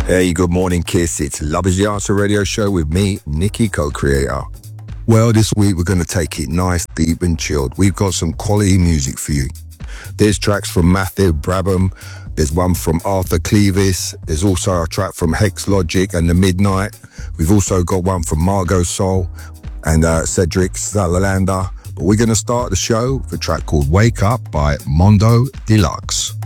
Hey, good morning, Kiss. It's Love is the Answer radio show with me, Nicky, co-creator. Well, this week we're going to take it nice, deep and chilled. We've got some quality music for you. There's tracks from Matthew Brabham. There's one from Arthur Clevis. There's also a track from Hex Logic and The Midnight. We've also got one from Margot Soul and Cedric Salalander. But we're going to start the show with a track called Wake Up by Mondo Deluxe.